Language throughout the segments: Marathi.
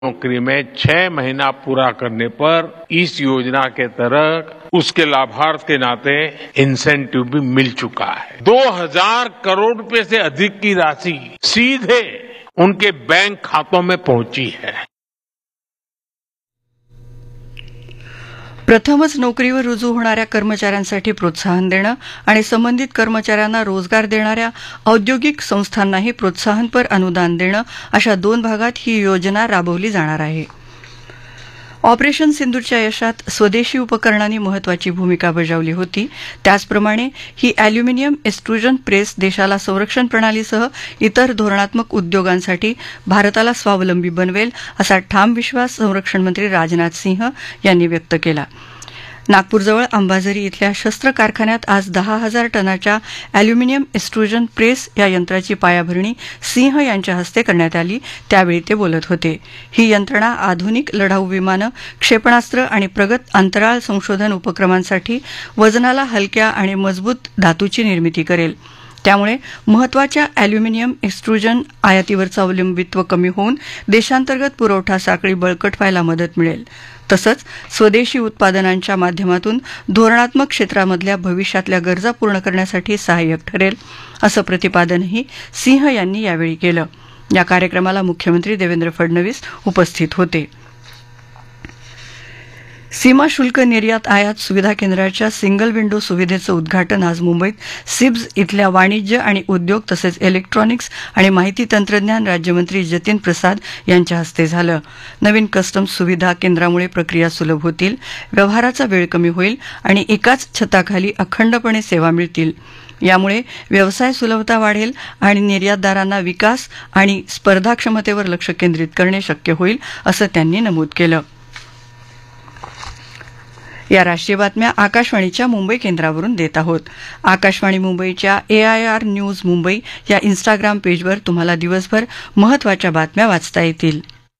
नौकरी में 6 महीना पूरा करने पर इस योजना के तहत उसके लाभार्थी के नाते इंसेंटिव भी मिल चुका है। 2000 करोड़ रुपए से अधिक की राशि सीधे उनके बैंक खातों में पहुंची है। प्रथमच नोकरीवर रुजू होणाऱ्या कर्मचाऱ्यांसाठी प्रोत्साहन देणं आणि संबंधित कर्मचाऱ्यांना रोजगार देणाऱ्या औद्योगिक संस्थांनाही प्रोत्साहनपर अनुदान देणं अशा 2 भागात ही योजना राबवली जाणार आहे। ऑपरेशन सिंधूरच्या यशात स्वदेशी उपकरणांनी महत्वाची भूमिका बजावली होती। त्याचप्रमाणे ही अॅल्युमिनियम एक्सट्रुजन प्रेस देशाला संरक्षण प्रणालीसह इतर धोरणात्मक उद्योगांसाठी भारताला स्वावलंबी बनवेल असा ठाम विश्वास संरक्षण मंत्री राजनाथ सिंह यांनी व्यक्त केला। नागपूरजवळ अंबाझरी इथल्या शस्त्र कारखान्यात आज 10,000 टनाच्या अॅल्युमिनियम एक्सट्रुजन प्रेस या यंत्राची पायाभरणी सिंह यांच्या हस्ते करण्यात आली, त्यावेळी ते बोलत होते। ही यंत्रणा आधुनिक लढाऊ विमानं, क्षेपणास्त्र आणि प्रगत अंतराळ संशोधन उपक्रमांसाठी वजनाला हलक्या आणि मजबूत धातूची निर्मिती करेल। त्यामुळे महत्वाच्या अॅल्युमिनियम एक्सट्रुजन आयातीवरचं अवलंबित्व कमी होऊन देशांतर्गत पुरवठा साखळी बळकट व्हायला मदत मिळेल। तसंच स्वदेशी उत्पादनांच्या माध्यमातून धोरणात्मक क्षेत्रामधल्या भविष्यातल्या गरजा पूर्ण करण्यासाठी सहाय्यक ठरेल, असं प्रतिपादनही सिंह यांनी यावेळी केलं। या कार्यक्रमाला मुख्यमंत्री देवेंद्र फडणवीस उपस्थित होते। सीमा शुल्क निर्यात आयात सुविधा केंद्राच्या सिंगल विंडो सुविधेचं उद्घाटन आज मुंबईत सिब्स इथल्या वाणिज्य आणि उद्योग तसेच इलेक्ट्रॉनिक्स आणि माहिती तंत्रज्ञान राज्यमंत्री जतीन प्रसाद यांच्या हस्ते झालं। नवीन कस्टम्स सुविधा केंद्रामुळे प्रक्रिया सुलभ होतील, व्यवहाराचा वेळ कमी होईल आणि एकाच छताखाली अखंडपणे सेवा मिळतील। यामुळे व्यवसाय सुलभता वाढेल आणि निर्यातदारांना विकास आणि स्पर्धाक्षमतेवर लक्ष केंद्रित करणे शक्य होईल, असं त्यांनी नमूद केलं। या राष्ट्रीय बातम्या आकाशवाणीच्या मुंबई केंद्रावरून देत आहोत। आकाशवाणी मुंबईच्या AIR न्यूज मुंबई या इंस्टाग्राम पेजवर तुम्हाला दिवसभर महत्त्वाच्या बातम्या वाचता येतील।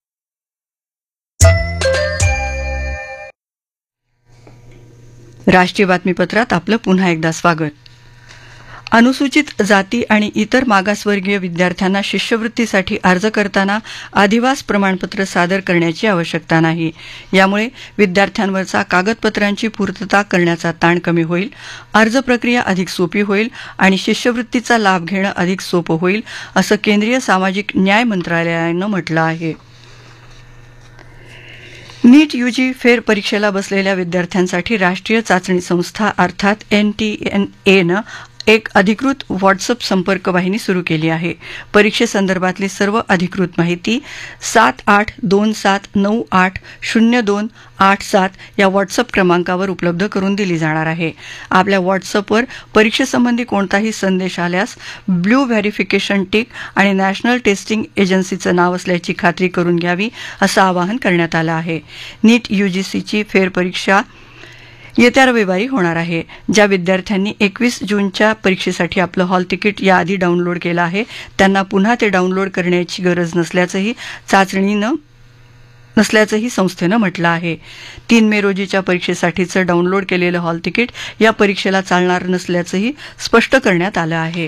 राष्ट्रीय बातमीपत्रात आपलं पुन्हा एकदा स्वागत। अनुसूचित जाती आणि इतर मागासवर्गीय विद्यार्थ्यांना शिष्यवृत्तीसाठी अर्ज करताना अधिवास प्रमाणपत्र सादर करण्याची आवश्यकता नाही। यामुळे विद्यार्थ्यांवरचा कागदपत्रांची पूर्तता करण्याचा ताण कमी होईल, अर्ज प्रक्रिया अधिक सोपी होईल आणि शिष्यवृत्तीचा लाभ घेणं अधिक सोपं होईल, असं केंद्रीय सामाजिक न्याय मंत्रालयानं म्हटलं आहे। नीट UG फेर परीक्षेला बसलेल्या विद्यार्थ्यांसाठी राष्ट्रीय चाचणी संस्था अर्थात NTNAनं एक अधिकृत व्हॉट्सअप संपर्क वाहिनी सुरू केली आहे। परीक्षेसंदर्भातली सर्व अधिकृत माहिती 7827980287 या व्हॉट्सअप क्रमांकावर उपलब्ध करून दिली जाणार आहे। आपल्या व्हॉट्सअपवर परीक्षेसंबंधी कोणताही संदेश आल्यास ब्लू व्हेरिफिकेशन टिक आणि नॅशनल टेस्टिंग एजन्सीचं नाव असल्याची खात्री करून घ्यावी, असं आवाहन करण्यात आलं आहे। नीट UGCची फेरपरीक्षा येत्या रविवारी होणार आहे। ज्या विद्यार्थ्यांनी 21 जूनच्या परीक्षेसाठी आपलं हॉल तिकीट याआधी डाउनलोड केलं आहे त्यांना पुन्हा ते डाउनलोड करण्याची गरज नसल्याचंही संस्थेनं म्हटलं आहे। 3 मे रोजीच्या परीक्षेसाठीचं डाउनलोड केलेलं हॉल तिकीट या परीक्षेला चालणार नसल्याचंही स्पष्ट करण्यात आलं आहे।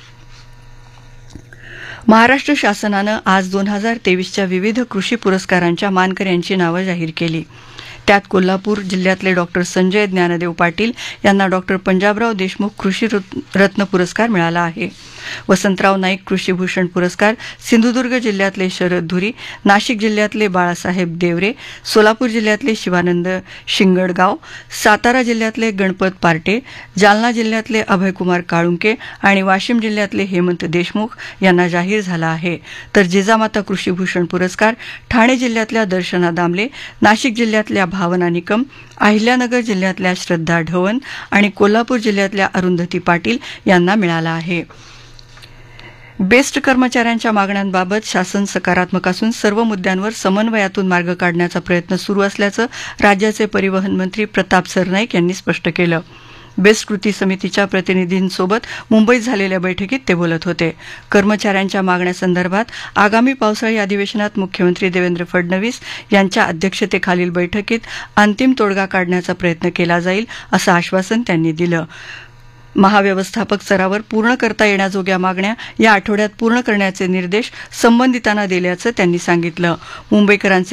महाराष्ट्र शासनानं आज 2023च्या विविध कृषी पुरस्कारांच्या मानकऱ्यांची नावं जाहीर केली। त्यात कोल्हापूर जिल्ह्यातले डॉ. संजय ज्ञानदेव पाटील यांना डॉ. पंजाबराव देशमुख कृषी रत्न पुरस्कार मिळाला आहे। वसंतराव नाईक कृषीभूषण पुरस्कार सिंधुदुर्ग जिल्ह्यातले शरद धुरी, नाशिक जिल्ह्यातले बाळासाहेब देवरे, सोलापूर जिल्ह्यातले शिवानंद शिंगडगाव, सातारा जिल्ह्यातले गणपत पार्टे, जालना जिल्ह्यातले अभयकुमार काळुंके आणि वाशिम जिल्ह्यातले हेमंत देशमुख यांना जाहीर झाला आहे। तर जिजामाता कृषीभूषण पुरस्कार ठाणे जिल्ह्यातल्या दर्शना दामले, नाशिक जिल्ह्यातल्या भावना निकम, अहिल्यानगर जिल्ह्यातल्या श्रद्धा ढवण आणि कोल्हापूर जिल्ह्यातल्या अरुंधती पाटील यांना मिळाला आहे। बेस्ट कर्मचाऱ्यांच्या मागण्यांबाबत शासन सकारात्मक असून सर्व मुद्द्यांवर समन्वयातून मार्ग काढण्याचा प्रयत्न सुरू असल्याचं राज्याचे परिवहन मंत्री प्रताप सरनाईक यांनी स्पष्ट केलं। बेस्ट कृती समितीच्या प्रतिनिधींसोबत मुंबईत झालेल्या बैठकीत ते बोलत होते। कर्मचाऱ्यांच्या मागण्यासंदर्भात आगामी पावसाळी अधिवेशनात मुख्यमंत्री देवेंद्र फडणवीस यांच्या अध्यक्षतेखालील बैठकीत अंतिम तोडगा काढण्याचा प्रयत्न केला जाईल, असं आश्वासन त्यांनी दिलं। महाव्यवस्थापक स्तरावर पूर्ण करता येण्याजोग्या मागण्या या आठवड्यात पूर्ण करण्याचे निर्देश संबंधितांना दिल्याचं त्यांनी सांगितलं. मुंबईकरांचे